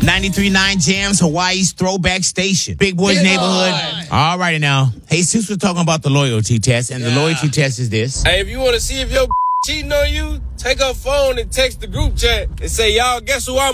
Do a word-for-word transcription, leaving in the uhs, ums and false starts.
ninety-three point nine Jams, Hawaii's throwback station. Big Boys Get Neighborhood. on. All righty now. Hey, since we're talking about the loyalty test, and the Yeah. loyalty test is this. Hey, if you want to see if your cheating on you, take her phone and text the group chat and say, y'all, guess who I'm